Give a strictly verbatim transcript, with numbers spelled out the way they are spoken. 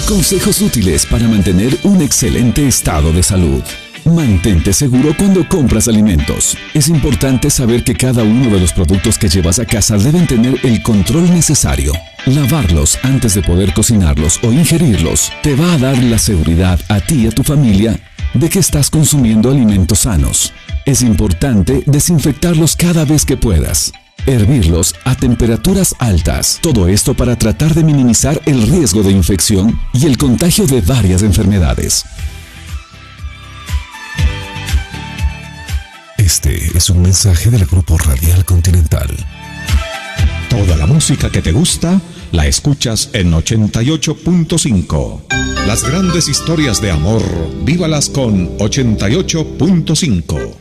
Consejos útiles para mantener un excelente estado de salud. Mantente seguro cuando compras alimentos. Es importante saber que cada uno de los productos que llevas a casa deben tener el control necesario. Lavarlos antes de poder cocinarlos o ingerirlos te va a dar la seguridad a ti y a tu familia de que estás consumiendo alimentos sanos. Es importante desinfectarlos cada vez que puedas. Hervirlos a temperaturas altas. Todo esto para tratar de minimizar el riesgo de infección y el contagio de varias enfermedades. Este es un mensaje del Grupo Radial Continental. Toda la música que te gusta la escuchas en ochenta y ocho punto cinco. Las grandes historias de amor, vívalas con ochenta y ocho punto cinco.